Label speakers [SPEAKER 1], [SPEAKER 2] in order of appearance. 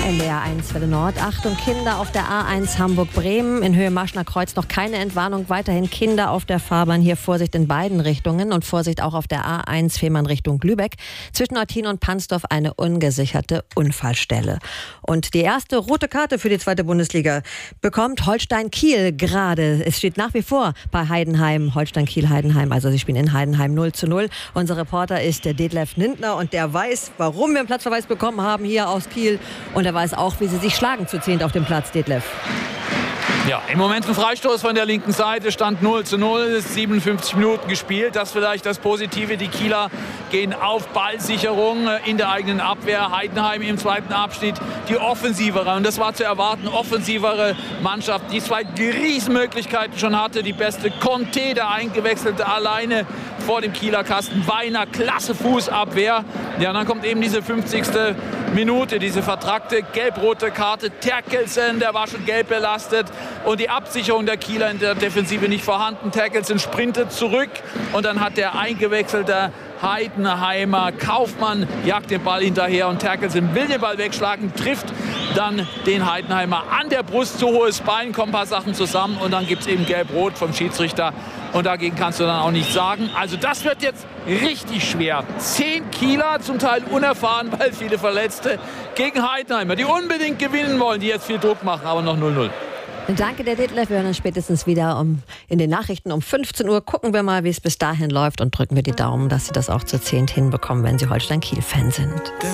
[SPEAKER 1] NDR 1 Welle Nord. Achtung, Kinder auf der A1 Hamburg-Bremen. In Höhe Marschner Kreuz noch keine Entwarnung. Weiterhin Kinder auf der Fahrbahn. Hier Vorsicht in beiden Richtungen. Und Vorsicht auch auf der A1 Fehmarn Richtung Lübeck. Zwischen Eutin und Pansdorf eine ungesicherte Unfallstelle. Und die erste rote Karte für die zweite Bundesliga bekommt Holstein Kiel gerade. Es steht nach wie vor bei Heidenheim, Holstein Kiel Heidenheim. Also sie spielen in Heidenheim 0:0. Unser Reporter ist der Detlef Nintner und der weiß, warum wir einen Platzverweis bekommen haben hier aus Kiel. Und er weiß auch, wie sie sich schlagen zu 10 auf dem Platz, Detlef.
[SPEAKER 2] Ja, im Moment ein Freistoß von der linken Seite, Stand 0:0, 57 Minuten gespielt. Das ist vielleicht das Positive. Die Kieler gehen auf Ballsicherung in der eigenen Abwehr. Heidenheim im zweiten Abschnitt die offensivere, und das war zu erwarten, offensivere Mannschaft, die zwei Riesenmöglichkeiten schon hatte. Die beste Conte, der Eingewechselte, alleine vor dem Kieler Kasten. Weiner, klasse Fußabwehr. Ja, und dann kommt eben diese 50. Minute, diese vertrackte gelb-rote Karte. Terkelsen, der war schon gelb belastet. Und die Absicherung der Kieler in der Defensive nicht vorhanden. Terkelsen sprintet zurück und dann hat der eingewechselte Heidenheimer Kaufmann jagt den Ball hinterher und Terkelsen will den Ball wegschlagen, trifft dann den Heidenheimer an der Brust, zu hohes Bein, kommen ein paar Sachen zusammen und dann gibt es eben gelb-rot vom Schiedsrichter und dagegen kannst du dann auch nichts sagen. Also das wird jetzt richtig schwer. 10 Kieler, zum Teil unerfahren, weil viele Verletzte, gegen Heidenheimer, die unbedingt gewinnen wollen, die jetzt viel Druck machen, aber noch 0:0.
[SPEAKER 1] Danke, der Detlef. Wir hören uns spätestens wieder in den Nachrichten um 15 Uhr. Gucken wir mal, wie es bis dahin läuft und drücken wir die Daumen, dass Sie das auch zu 10 hinbekommen, wenn Sie Holstein-Kiel-Fan sind.